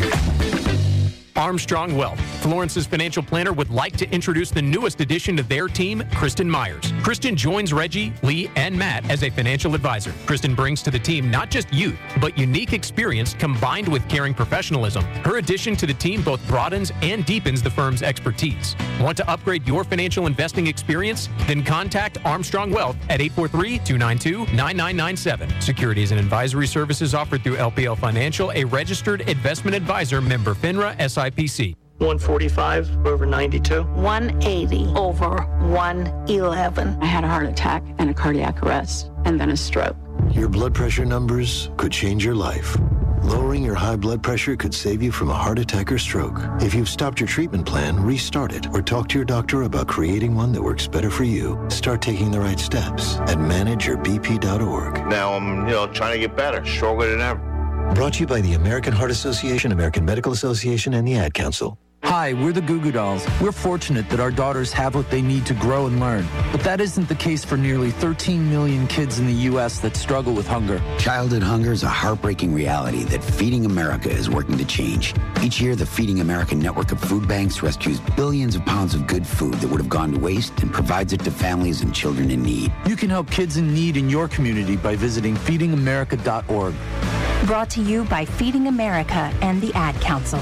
Armstrong Wealth, Florence's financial planner, would like to introduce the newest addition to their team, Kristen Myers. Kristen joins Reggie, Lee, and Matt as a financial advisor. Kristen brings to the team not just youth, but unique experience combined with caring professionalism. Her addition to the team both broadens and deepens the firm's expertise. Want to upgrade your financial investing experience? Then contact Armstrong Wealth at eight four three, two nine two, nine nine nine seven. Securities and advisory services offered through L P L Financial, a registered investment advisor, member FINRA S I P C. one forty-five over ninety-two. one eighty over one eleven. I had a heart attack and a cardiac arrest, and then a stroke. Your blood pressure numbers could change your life. Lowering your high blood pressure could save you from a heart attack or stroke. If you've stopped your treatment plan, restart it or talk to your doctor about creating one that works better for you. Start taking the right steps at manage your b p dot org. Now I'm, you know, trying to get better, stronger than ever. Brought to you by the American Heart Association, American Medical Association, and the Ad Council. Hi, we're the Goo Goo Dolls. We're fortunate that our daughters have what they need to grow and learn. But that isn't the case for nearly thirteen million kids in the U S that struggle with hunger. Childhood hunger is a heartbreaking reality that Feeding America is working to change. Each year, the Feeding America network of food banks rescues billions of pounds of good food that would have gone to waste and provides it to families and children in need. You can help kids in need in your community by visiting feeding america dot org. Brought to you by Feeding America and the Ad Council.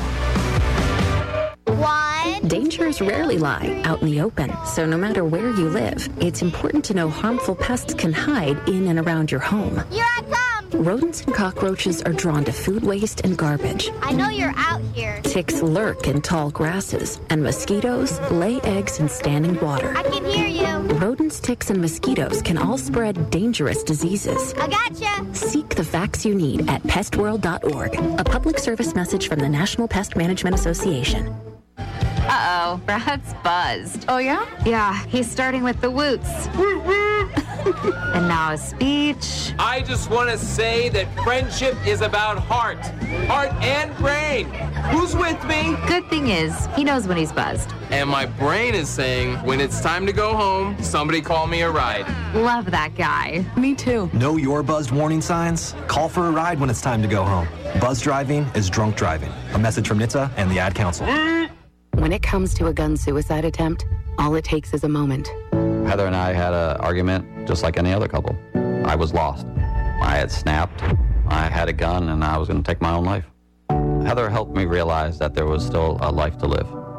One. Dangers rarely lie out in the open, so no matter where you live, it's important to know harmful pests can hide in and around your home. Here I come! Rodents and cockroaches are drawn to food waste and garbage. I know you're out here. Ticks lurk in tall grasses, and mosquitoes lay eggs in standing water. I can hear you. Rodents, ticks, and mosquitoes can all spread dangerous diseases. I gotcha. Seek the facts you need at pest world dot org, a public service message from the National Pest Management Association. Uh-oh, Brad's buzzed. Oh, yeah? Yeah, he's starting with the woots. And now a speech. I just want to say that friendship is about heart. Heart and brain. Who's with me? Good thing is, he knows when he's buzzed. And my brain is saying, when it's time to go home, somebody call me a ride. Love that guy. Me too. Know your buzzed warning signs? Call for a ride when it's time to go home. Buzz driving is drunk driving. A message from N H T S A and the Ad Council. When it comes to a gun suicide attempt, all it takes is a moment. Heather and I had an argument just like any other couple. I was lost. I had snapped. I had a gun and I was going to take my own life. Heather helped me realize that there was still a life to live.